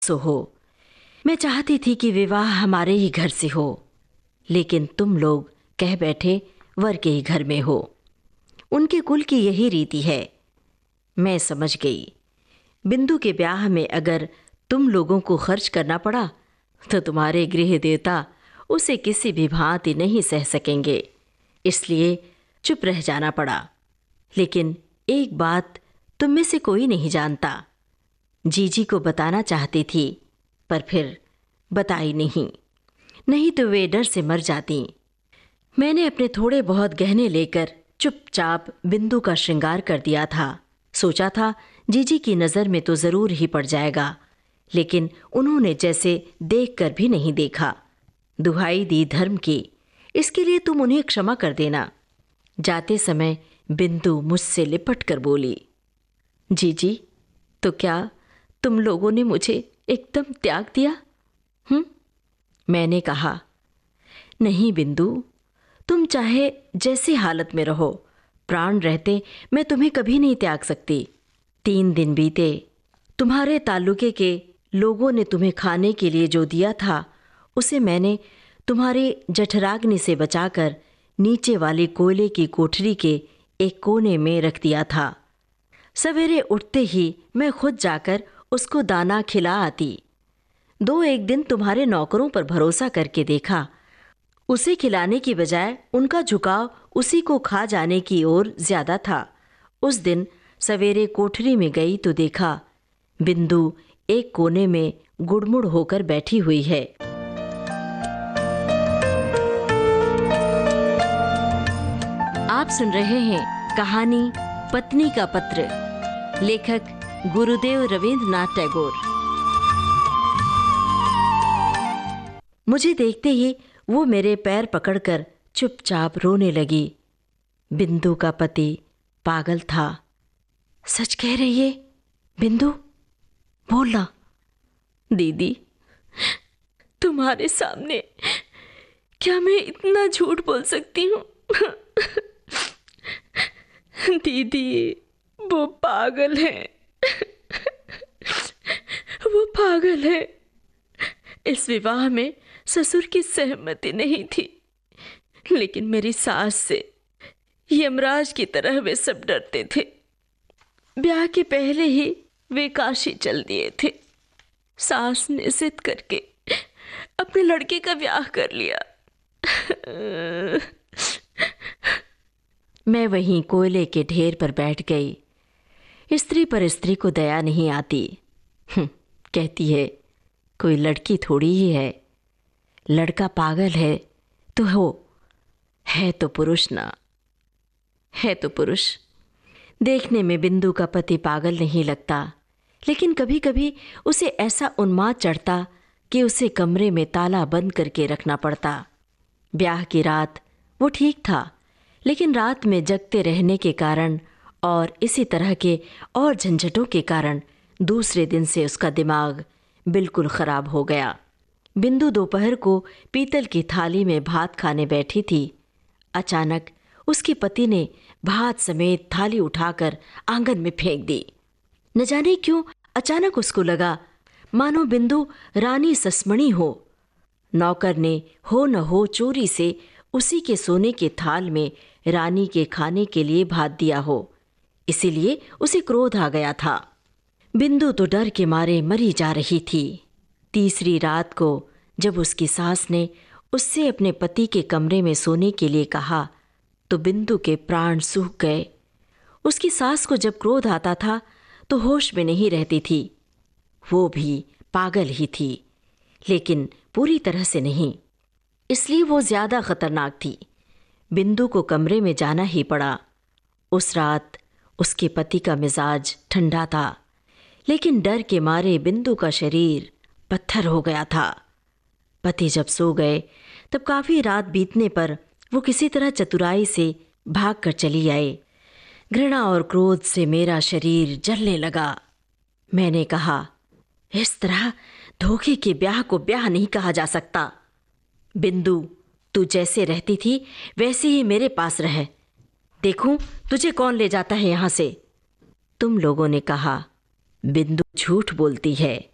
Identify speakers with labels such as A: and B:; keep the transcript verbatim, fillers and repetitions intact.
A: सो हो। मैं चाहती थी कि विवाह हमारे ही घर से हो, लेकिन तुम लोग कह बैठे वर के ही घर में हो। उनके कुल की यही रीति है। मैं समझ गई। बिंदु के ब्याह में अगर तुम लोगों को खर्च करना पड़ा तो तुम्हारे गृह देवता उसे किसी भी भांति नहीं सह सकेंगे, इसलिए चुप रह जाना पड़ा। लेकिन एक बात तुम में से कोई नहीं जानता। जीजी को बताना चाहती थी, पर फिर बताई नहीं, नहीं तो वे डर से मर जाती। मैंने अपने थोड़े बहुत गहने लेकर चुपचाप बिंदु का श्रृंगार कर दिया था। सोचा था जीजी की नज़र में तो ज़रूर ही पड़ जाएगा, लेकिन उन्होंने जैसे देख कर भी नहीं देखा। दुहाई दी धर्म की, इसके लिए तुम उन्हें क्षमा कर देना। जाते समय बिंदु मुझसे लिपट कर बोली, जीजी, तो क्या तुम लोगों ने मुझे एकदम त्याग दिया? हम्म? मैंने कहा, नहीं बिंदु, तुम चाहे जैसी हालत में रहो, प्राण रहते मैं तुम्हें कभी नहीं त्याग सकती। तीन दिन बीते, तुम्हारे ताल्लुके के लोगों ने तुम्हें खाने के लिए जो दिया था उसे मैंने तुम्हारी जठराग्नि से बचाकर नीचे वाली कोयले की कोठरी के एक कोने में रख दिया था। सवेरे उठते ही मैं खुद जाकर उसको दाना खिला आती। दो एक दिन तुम्हारे नौकरों पर भरोसा करके देखा, उसे खिलाने की बजाय उनका झुकाव उसी को खा जाने की ओर ज्यादा था। उस दिन सवेरे कोठरी में गई तो देखा बिंदु एक कोने में गुड़मुड़ होकर बैठी हुई है। आप सुन रहे हैं कहानी पत्नी का पत्र, लेखक गुरुदेव रवींद्रनाथ टैगोर। मुझे देखते ही वो मेरे पैर पकड़कर चुपचाप रोने लगी। बिंदु का पति पागल था। सच कह रही है बिंदु? बोलना। दीदी, तुम्हारे सामने क्या मैं इतना झूठ बोल सकती हूँ? दीदी, वो पागल है। वो पागल है। इस विवाह में ससुर की सहमति नहीं थी, लेकिन मेरी सास से यमराज की तरह वे सब डरते थे। ब्याह के पहले ही वे काशी चल दिए थे। सास ने जिद करके अपने लड़के का ब्याह कर लिया। मैं वहीं कोयले के ढेर पर बैठ गई। स्त्री पर स्त्री को दया नहीं आती। कहती है कोई लड़की थोड़ी ही है, लड़का पागल है तो हो, है तो पुरुष ना, है तो पुरुष। देखने में बिंदु का पति पागल नहीं लगता, लेकिन कभी कभी उसे ऐसा उन्माद चढ़ता कि उसे कमरे में ताला बंद करके रखना पड़ता। ब्याह की रात वो ठीक था, लेकिन रात में जगते रहने के कारण और इसी तरह के और झंझटों के कारण दूसरे दिन से उसका दिमाग बिल्कुल खराब हो गया। बिंदु दोपहर को पीतल की थाली में भात खाने बैठी थी। अचानक उसके पति ने भात समेत थाली उठाकर आंगन में फेंक दी। न जाने क्यों अचानक उसको लगा मानो बिंदु रानी ससमणी हो। नौकर ने हो न हो चोरी से उसी के सोने के थाल में रानी के खाने के लिए भात दिया हो, इसीलिए उसे क्रोध आ गया था। बिंदु तो डर के मारे मरी जा रही थी। तीसरी रात को जब उसकी सास ने उससे अपने पति के कमरे में सोने के लिए कहा तो बिंदु के प्राण सूख गए। उसकी सास को जब क्रोध आता था तो होश में नहीं रहती थी। वो भी पागल ही थी, लेकिन पूरी तरह से नहीं, इसलिए वो ज्यादा खतरनाक थी। बिंदु को कमरे में जाना ही पड़ा। उस रात उसके पति का मिजाज ठंडा था, लेकिन डर के मारे बिंदु का शरीर पत्थर हो गया था। पति जब सो गए तब काफी रात बीतने पर वो किसी तरह चतुराई से भागकर चली आई। घृणा और क्रोध से मेरा शरीर जलने लगा। मैंने कहा, इस तरह धोखे के ब्याह को ब्याह नहीं कहा जा सकता। बिंदु, तू जैसे रहती थी वैसे ही मेरे पास रह। देखूं तुझे कौन ले जाता है यहां से। तुम लोगों ने कहा बिंदु झूठ बोलती है,